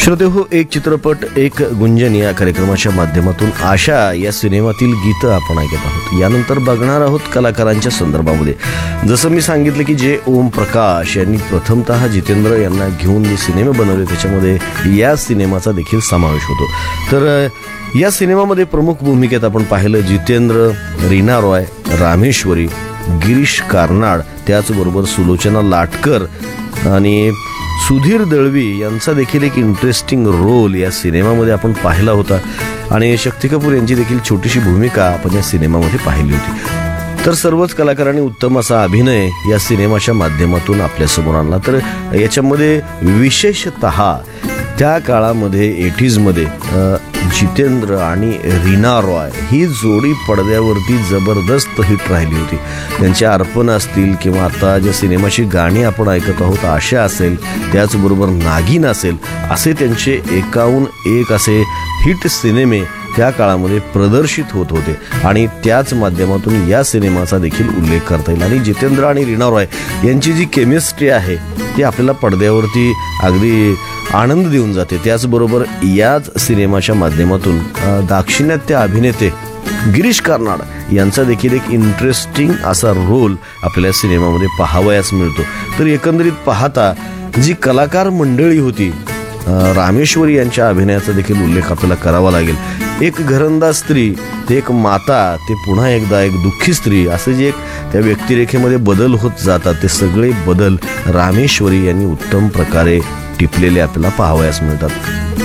श्रोतेहो, एक चित्रपट एक गुंजन या कार्यक्रमाच्या माध्यमातून आशा या सिनेमातील गीतं आपण ऐकत आहोत. यानंतर बघणार आहोत कलाकारांच्या संदर्भामध्ये. जसं मी सांगितलं की जे ओम प्रकाश यांनी प्रथमतः जितेंद्र यांना घेऊन जे सिनेमे बनवले त्याच्यामध्ये या सिनेमाचा देखील समावेश होतो. तर या सिनेमामध्ये प्रमुख भूमिकेत आपण पाहिलं जितेंद्र, रीना रॉय, रामेश्वरी, गिरीश कार्नाड, त्याचबरोबर सुलोचना लाटकर आणि सुधीर दळवी यांचा देखील एक इंटरेस्टिंग रोल या सिनेमामध्ये आपण पाहिला होता. आणि शक्ती कपूर यांची देखील छोटीशी भूमिका आपण या सिनेमामध्ये पाहिली होती. तर सर्वच कलाकारांनी उत्तम असा अभिनय या सिनेमाच्या माध्यमातून आपल्यासमोर आणला. तर याच्यामध्ये विशेषतः त्या काळामध्ये 80sमध्ये जितेंद्र आणि रीना रॉय ही जोडी पडद्यावरती जबरदस्त हिट राहिली होती. त्यांच्या अर्पण असतील किंवा आता ज्या सिनेमाची गाणी आपण ऐकत आहोत आशा असेल, त्याचबरोबर नागिन असेल, असे त्यांचे एकाहून एक असे हिट सिनेमे त्या काळामध्ये प्रदर्शित होत होते. आणि त्याच माध्यमातून या सिनेमाचा देखील उल्लेख करता येईल. आणि जितेंद्र आणि रीना रॉय यांची जी केमिस्ट्री आहे ती आपल्याला पडद्यावरती अगदी आनंद देऊन जाते. त्याचबरोबर याच सिनेमाच्या माध्यमातून दाक्षिणात्य अभिनेते गिरीश कार्नाड यांचा देखील एक इंटरेस्टिंग असा रोल आपल्याला सिनेमामध्ये पाहावयास मिळतो. तर एकंदरीत पाहता जी कलाकार मंडळी होती, रामेश्वरी यांच्या अभिनयाचा देखील उल्लेख आपल्याला करावा लागेल. एक घरंदाज स्त्री, ते एक माता, ते पुन्हा एकदा एक दुःखी स्त्री, असे जे एक त्या व्यक्तिरेखेमध्ये बदल होत जातात ते सगळे बदल रामेश्वरी यांनी उत्तम प्रकारे टिपलेले आपल्याला पाहावयास मिळतात.